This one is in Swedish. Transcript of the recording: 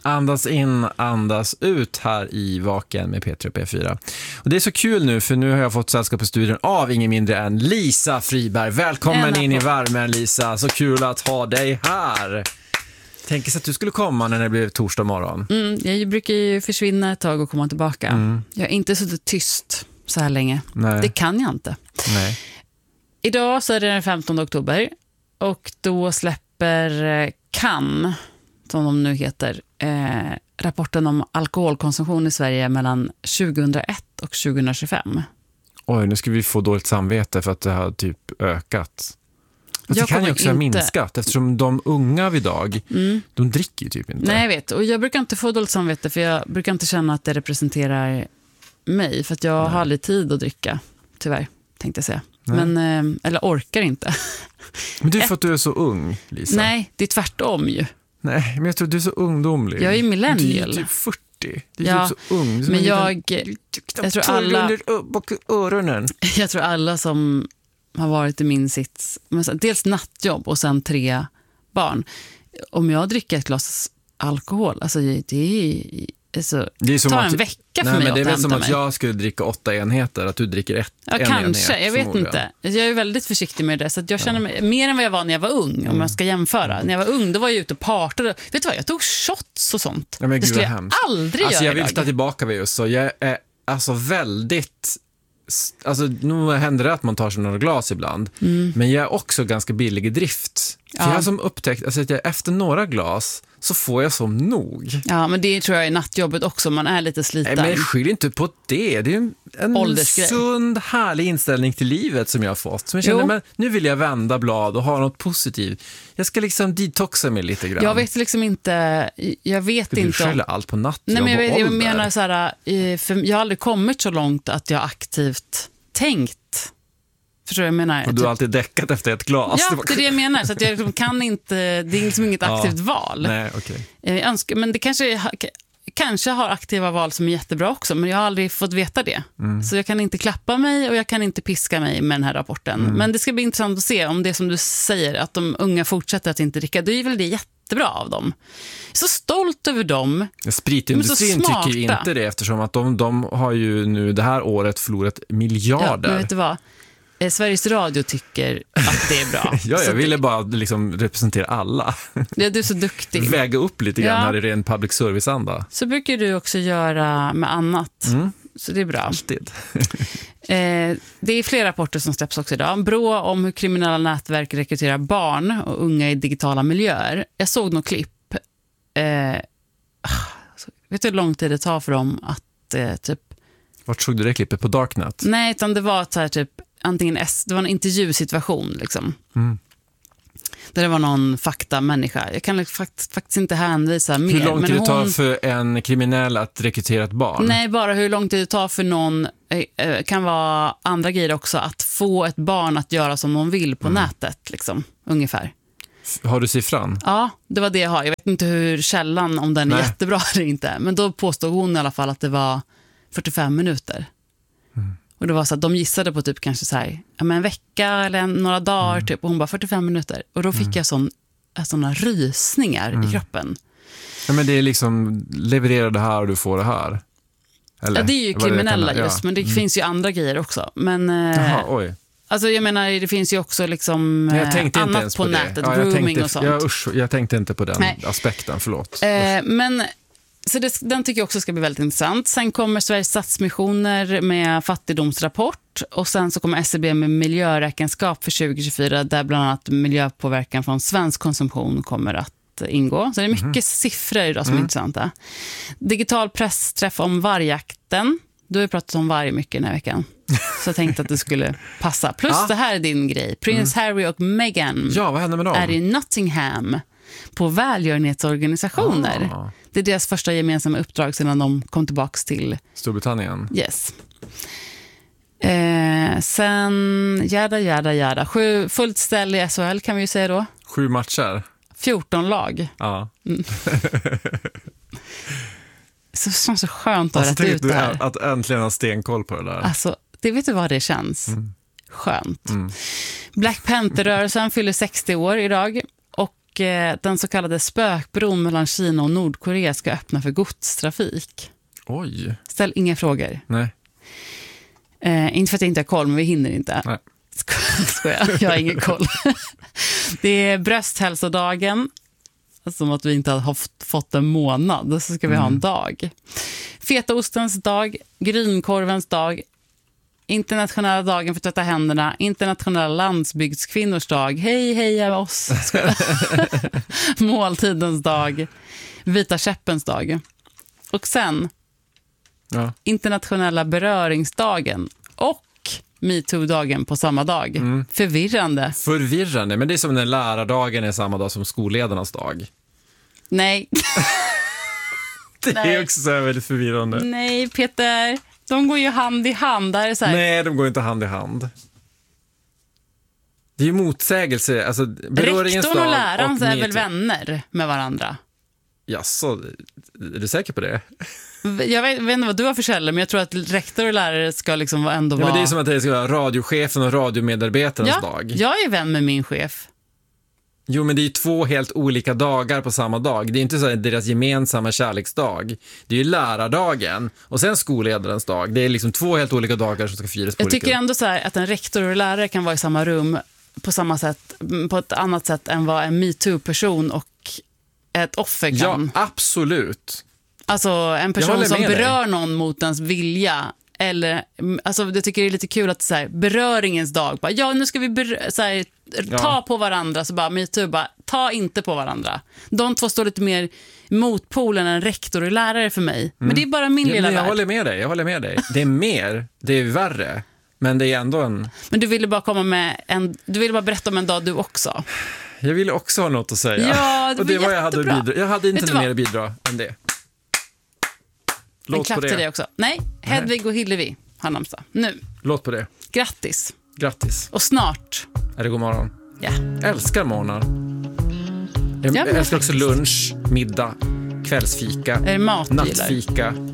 Andas in, andas ut här i Vaken med Petra och P4. Och det är så kul nu, för nu har jag fått sällskap på studion av ingen mindre än Lisa Friberg. Välkommen in i värmen, Lisa. Så kul att ha dig här. Tänk sig att du skulle komma när det blev torsdag morgon. Jag brukar ju försvinna ett tag och komma tillbaka. Jag är inte så tyst så här länge. Nej. Det kan jag inte. Nej. Idag så är det den 15 oktober och då släpper Cannes, som de nu heter, rapporten om alkoholkonsumtion i Sverige mellan 2001 och 2025. Oj, nu ska vi få dåligt samvete för att det har typ ökat. Fast det kan ju också ha minskat, eftersom de unga vid idag, de dricker ju typ inte. Nej, jag vet. Och jag brukar inte få dåligt samvete, för jag brukar inte känna att det representerar mig. För att jag har aldrig tid att dricka, tyvärr, tänkte jag säga. Men, eller orkar inte. Men det är för att du är så ung, Lisa. Nej, det är tvärtom ju. Nej, men jag tror du är så ungdomlig. Jag är millennial. Du är typ 40. Du är typ så ung. Men jag tror alla... öronen. Jag tror alla som har varit i min sits, dels nattjobb och sen 3 barn. Om jag dricker ett glas alkohol, alltså det är som tar en vecka för mig att det är väl som mig. att jag skulle dricka 8 enheter, att du dricker en kanske, enhet, jag vet inte. Jag är väldigt försiktig med det, så att jag känner mig mer än vad jag var när jag var ung, om jag ska jämföra. När jag var ung, då var jag ute och partade. Vet du vad, jag tog shots och sånt. Ja, men det skulle gud, jag aldrig göra jag vill idag. ta tillbaka det just så. Jag är alltså väldigt... Alltså, nu händer det att man tar sig några glas ibland. Men jag är också ganska billig i drift. För jag har som upptäckt att efter några glas så får jag som nog. Ja, men det tror jag är nattjobbet också. Man är lite sliten. Nej, men skilj inte på det. Det är en sund, härlig inställning till livet som jag har fått. Som jag känner, men nu vill jag vända blad och ha något positivit. Jag ska liksom detoxa mig lite grann. Jag vet liksom inte... Jag vet du inte skäller allt på nattjobb. Nej, men jag menar så här, för jag har aldrig kommit så långt att jag aktivt tänkt. Förstår du vad jag menar? Och du har alltid däckat efter ett glas. Ja, det är det jag menar. Så att jag liksom kan inte... Det är liksom inget aktivt val. Nej, okej. Men det kanske har aktiva val som är jättebra också, men jag har aldrig fått veta det. Så jag kan inte klappa mig och jag kan inte piska mig med den här rapporten. Men det ska bli intressant att se om det som du säger, att de unga fortsätter att inte dricka. Det är väl det jättebra av dem. Jag är så stolt över dem. Spritindustrin tycker ju inte det, eftersom att de har ju nu det här året förlorat miljarder. Ja, men vet du vad? Sveriges Radio tycker att det är bra. Jag ville bara liksom representera alla. Ja, du är så duktig. Väga upp lite grann här i ren public service-anda. Så brukar du också göra med annat. Så det är bra. Alltid. Det är flera rapporter som släpps också idag. Brå om hur kriminella nätverk rekryterar barn och unga i digitala miljöer. Jag såg något klipp. Vet du hur lång tid det tar för dem att typ... Vart såg du det klippet? På Darknet? Nej, utan det var så här typ antingen det var en intervjusituation liksom. Där det var någon faktamänniska. Jag kan faktiskt inte hänvisa mer. Hur lång tid det tar för en kriminell att rekrytera ett barn? Nej, bara hur lång tid det tar för någon, kan vara andra grejer också, att få ett barn att göra som de vill på nätet liksom, ungefär. Har du siffran? Ja, det var det jag har. Jag vet inte hur källan, om den är jättebra eller inte. Men då påstod hon i alla fall att det var 45 minuter. Och det var så att de gissade på typ kanske så här, en vecka eller några dagar typ, och hon bara 45 minuter. Och då fick jag såna rysningar i kroppen. Ja, men det är liksom, leverera det här och du får det här. Eller? Ja, det är ju kriminella just, men det finns ju andra grejer också. Men, jaha, oj. Alltså jag menar, det finns ju också liksom annat på nätet, grooming och sånt. Jag tänkte inte på den aspekten, förlåt. Men... Så den tycker jag också ska bli väldigt intressant. Sen kommer Sveriges Stadsmissioner med fattigdomsrapport. Och sen så kommer SCB med miljöräkenskap för 2024. Där bland annat miljöpåverkan från svensk konsumtion kommer att ingå. Så det är mycket siffror idag som är intressanta. Digital pressträff om vargjakten. Du har ju pratat om varg mycket den här veckan. Så jag tänkte att det skulle passa. Plus det här är din grej. Prins Harry och Meghan vad händer med dem? Är i Nottingham på välgörenhetsorganisationer. Det är deras första gemensamma uppdrag sedan de kom tillbaka till Storbritannien. Yes. Sen jada. 7 fullt ställ i SHL kan vi ju säga då. 7 matcher. 14 lag. Ja. Så det känns så skönt att rätt ut det här. Att äntligen ha stenkoll på det där. Alltså, det vet du vad det känns. Skönt. Black Panther-rörelsen fyller 60 år idag. Och Och den så kallade spökbron mellan Kina och Nordkorea ska öppna för godstrafik. Oj. Ställ inga frågor. Nej. Inte för att jag inte har koll, men vi hinner inte. Nej. Skojar. Jag har ingen koll. Det är brösthälsodagen. Som att vi inte har fått en månad, så ska vi ha en dag. Fetaostens dag, grynkorvens dag, internationella dagen för att tvätta händerna, internationella landsbygdskvinnors dag, hej heja oss, måltidens dag, vita käppens dag. Och sen internationella beröringsdagen och MeToo-dagen på samma dag. Förvirrande, men det är som när lärardagen är samma dag som skolledarnas dag. Nej. Det är också så här väldigt förvirrande. Nej, Peter. De går ju hand i hand. Där är så här... Nej, de går inte hand i hand. Det är ju motsägelse. Alltså, rektorn och läraren är väl vänner med varandra? Jaså, är du säker på det? Jag vet inte vad du har för källor, men jag tror att rektor och lärare ska liksom ändå vara... Men det är som att det ska vara radiochefen och radiomedarbetarens dag. Jag är vän med min chef. Jo, men det är ju 2 helt olika dagar på samma dag. Det är inte så här deras gemensamma kärleksdag. Det är ju lärardagen och sen skolledarens dag. Det är liksom 2 helt olika dagar som ska firas på Jag tycker ändå så här att en rektor och lärare kan vara i samma rum på samma sätt, på ett annat sätt än vad en MeToo-person och ett offer kan. Ja, absolut. Alltså en person som berör någon mot ens vilja. Eller, alltså jag tycker det är lite kul att så här, beröringens dag bara, ja nu ska vi så här, ta på varandra, så bara MeToo bara, ta inte på varandra. De 2 står lite mer motpolen än rektor och lärare för mig. Men det är bara min lilla värld. Jag håller med dig. Det är mer, det är värre. Men det är ändå en... Men du ville bara komma med du ville bara berätta om en dag du också. Jag ville också ha något att säga. Ja, och det var jättebra. jag hade inte mer att bidra än det. Låt på det. Till det också. Nej, Hedvig och Hillevi har namnsdag. Nu. Låt på det. Grattis. Grattis. Och snart. Är det god morgon? Ja. Jag älskar morgnar. Jag älskar också lunch, middag, kvällsfika, är det mat nattfika.